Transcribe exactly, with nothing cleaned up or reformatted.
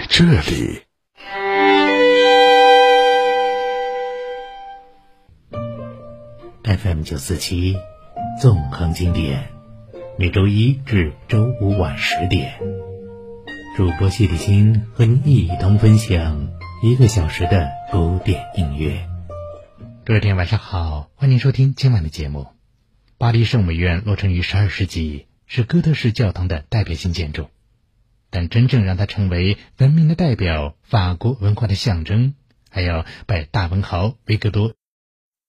在这里。 F M 九四七，纵横经典，每周一至周五晚十点，主播谢立新和您一同分享一个小时的古典音乐。各位听众晚上好，欢迎收听今晚的节目。巴黎圣母院落成于十二世纪，是哥德式教堂的代表性建筑，但真正让它成为文明的代表、法国文化的象征，还要拜大文豪维克多